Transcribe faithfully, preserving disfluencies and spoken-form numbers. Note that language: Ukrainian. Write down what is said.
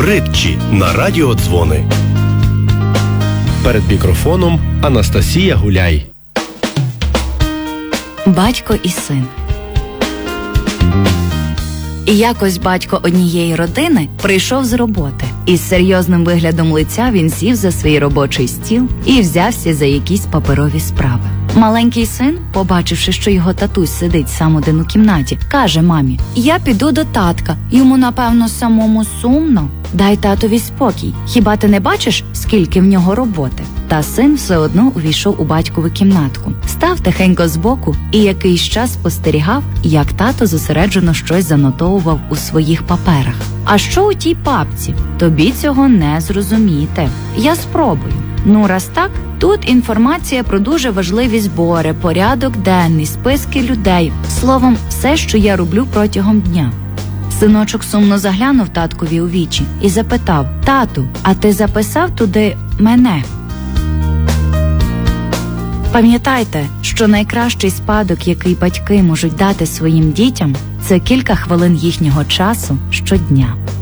Притчі на радіодзвони. Перед мікрофоном Анастасія Гуляй. Батько і син. І якось батько однієї родини прийшов з роботи. Із серйозним виглядом лиця він сів за свій робочий стіл і взявся за якісь паперові справи. Маленький син, побачивши, що його татусь сидить сам один у кімнаті, каже мамі: «Я піду до татка, йому, напевно, самому сумно. Дай татові спокій, хіба ти не бачиш, скільки в нього роботи?» Та син все одно увійшов у батькову кімнатку, став тихенько збоку і якийсь час спостерігав, як тато зосереджено щось занотовував у своїх паперах. «А що у тій папці? Тобі цього не зрозуміти. Я спробую. Ну, раз так, тут інформація про дуже важливі збори, порядок денний, списки людей. Словом, все, що я роблю протягом дня». Синочок сумно заглянув таткові у вічі і запитав: «Тату, а ти записав туди мене?» Пам'ятайте, що найкращий спадок, який батьки можуть дати своїм дітям, це кілька хвилин їхнього часу щодня.